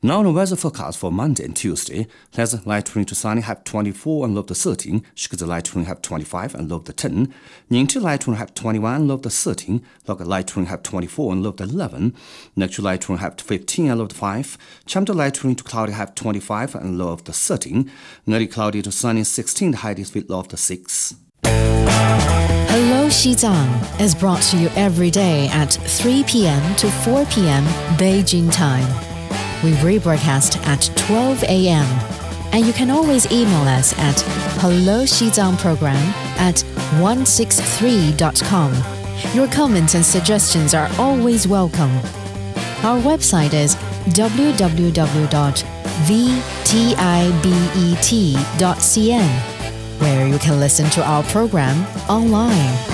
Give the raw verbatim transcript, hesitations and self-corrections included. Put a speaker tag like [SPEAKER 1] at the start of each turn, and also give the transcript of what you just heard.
[SPEAKER 1] Now the weather forecast for Monday and Tuesday. There's light rain to sunny, have twenty-four and low to thirteen. Shikaza light rain have twenty-five and low to ten. Ningchi light rain have twenty-one and low to thirteen. Log light rain have twenty-four and low to eleven. Next light rain have fifteen and low to five. Chamto light rain to cloudy have twenty-five and low to thirteen. Nearly cloudy to sunny sixteen, high is with low to six.
[SPEAKER 2] Hello Xizang is brought to you every day at three p.m. to four p.m. Beijing time. We rebroadcast at twelve a.m. and you can always email us at hello xizang program at one sixty-three dot com. Your comments and suggestions are always welcome. Our website is w w w dot v tibet dot c n, where you can listen to our program online.